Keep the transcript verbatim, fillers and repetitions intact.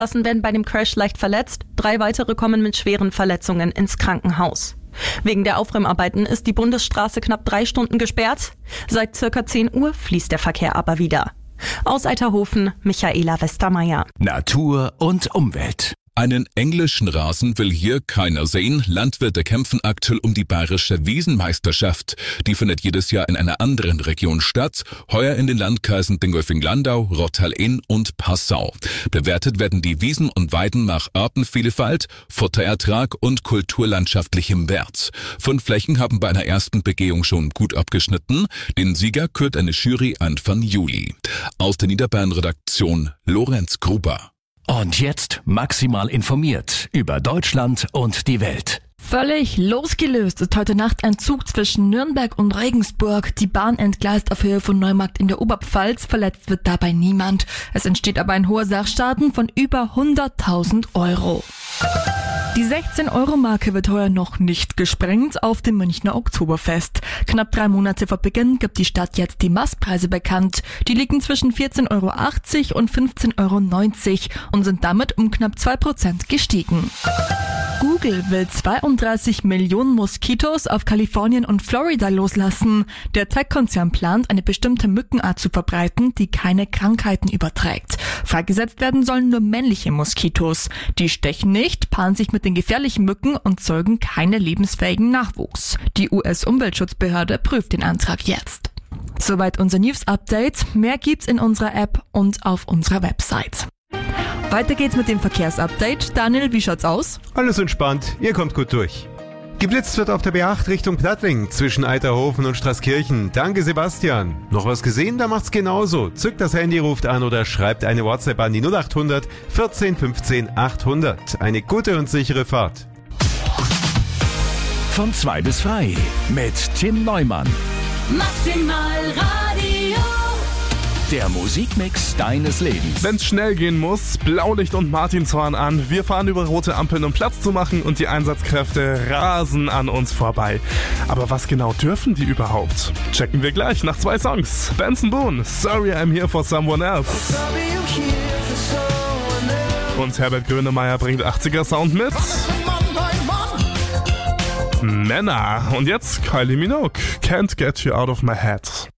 werden bei dem Crash leicht verletzt, drei weitere kommen mit schweren Verletzungen ins Krankenhaus. Wegen der Aufräumarbeiten ist die Bundesstraße knapp drei Stunden gesperrt. Seit circa zehn Uhr fließt der Verkehr aber wieder. Aus Eiterhofen, Michaela Westermeier. Natur und Umwelt. Einen englischen Rasen will hier keiner sehen. Landwirte kämpfen aktuell um die bayerische Wiesenmeisterschaft. Die findet jedes Jahr in einer anderen Region statt. Heuer in den Landkreisen Dingolfing-Landau, Rottal-Inn und Passau. Bewertet werden die Wiesen und Weiden nach Artenvielfalt, Futterertrag und kulturlandschaftlichem Wert. Fünf Flächen haben bei einer ersten Begehung schon gut abgeschnitten. Den Sieger kürt eine Jury Anfang Juli. Aus der Niederbayern-Redaktion Lorenz Gruber. Und jetzt maximal informiert über Deutschland und die Welt. Völlig losgelöst ist heute Nacht ein Zug zwischen Nürnberg und Regensburg. Die Bahn entgleist auf Höhe von Neumarkt in der Oberpfalz. Verletzt wird dabei niemand. Es entsteht aber ein hoher Sachschaden von über hunderttausend Euro. Die sechzehn-Euro-Marke wird heuer noch nicht gesprengt auf dem Münchner Oktoberfest. Knapp drei Monate vor Beginn gibt die Stadt jetzt die Maßpreise bekannt. Die liegen zwischen vierzehn Euro achtzig und fünfzehn Euro neunzig und sind damit um knapp zwei Prozent gestiegen. Google will zweiunddreißig Millionen Moskitos auf Kalifornien und Florida loslassen. Der Tech-Konzern plant, eine bestimmte Mückenart zu verbreiten, die keine Krankheiten überträgt. Freigesetzt werden sollen nur männliche Moskitos. Die stechen nicht, paaren sich mit den gefährlichen Mücken und zeugen keine lebensfähigen Nachwuchs. Die U S-Umweltschutzbehörde prüft den Antrag jetzt. Soweit unser News-Update. Mehr gibt's in unserer App und auf unserer Website. Weiter geht's mit dem Verkehrsupdate. Daniel, wie schaut's aus? Alles entspannt, ihr kommt gut durch. Geblitzt wird auf der B acht Richtung Plattling zwischen Eiterhofen und Straßkirchen. Danke, Sebastian. Noch was gesehen? Da macht's genauso. Zückt das Handy, ruft an oder schreibt eine WhatsApp an die null acht hundert vierzehn fünfzehn achthundert. Eine gute und sichere Fahrt. Von zwei bis frei mit Tim Neumann. Maximal Radio. Der Musikmix deines Lebens. Wenn's schnell gehen muss, Blaulicht und Martinshorn an. Wir fahren über rote Ampeln, um Platz zu machen, und die Einsatzkräfte rasen an uns vorbei. Aber was genau dürfen die überhaupt? Checken wir gleich nach zwei Songs. Benson Boone, Sorry I'm Here for Someone Else. Und Herbert Grönemeyer bringt achtziger Sound mit. Männer. Und jetzt Kylie Minogue, Can't Get You Out of My Head.